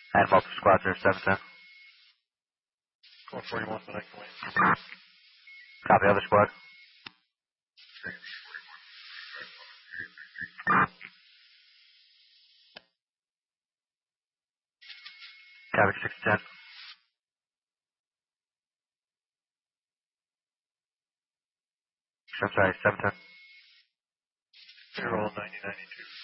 And multiple squads are 710. 141, but I can wait. Copy other squad. Copy 610. I'm sorry, 710. Payroll 9092.